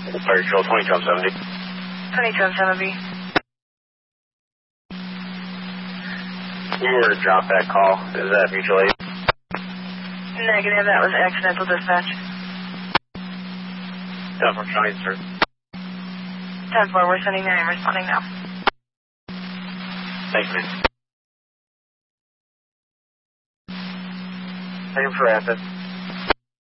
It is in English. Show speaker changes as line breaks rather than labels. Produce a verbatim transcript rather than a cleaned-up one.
Fire control twenty-two on seventy.
twenty-two on seventy.
We were to drop that call. Is that mutual aid?
Negative, that was accidental dispatch.
ten four County, sir.
ten four, we're sending there and responding now.
Thanks, man.
Same for Rapid.